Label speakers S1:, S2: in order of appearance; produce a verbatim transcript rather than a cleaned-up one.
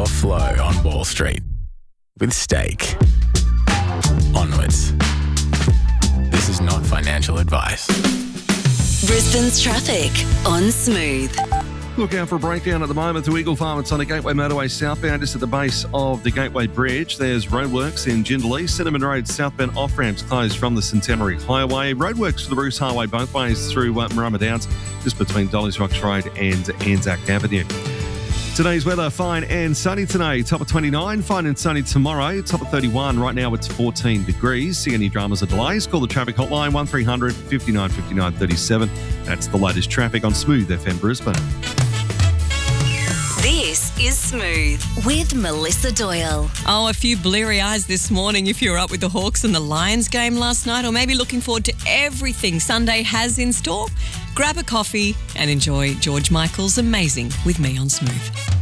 S1: your flow on Wall Street with Stake. Onwards. This is not financial advice.
S2: Brisbane's traffic on Smooth.
S3: Look out for a breakdown at the moment to Eagle Farm. It's on the Gateway Motorway southbound, just at the base of the Gateway Bridge. There's roadworks in Jindalee. Cinnamon Road southbound off-ramps closed from the Centenary Highway. Roadworks for the Bruce Highway both ways through uh, Marama Downs, just between Dolly's Rocks Road and Anzac Avenue. Today's weather, fine and sunny today. Top of twenty-nine, fine and sunny tomorrow. Top of thirty-one, right now it's fourteen degrees. See any dramas or delays, call the traffic hotline one three hundred, fifty-nine, fifty-nine, thirty-seven. That's the latest traffic on Smooth F M Brisbane.
S2: This is Smooth with Melissa Doyle.
S4: Oh, a few bleary eyes this morning if you were up with the Hawks and the Lions game last night, or maybe looking forward to everything Sunday has in store. Grab a coffee and enjoy George Michael's Amazing with me on Smooth.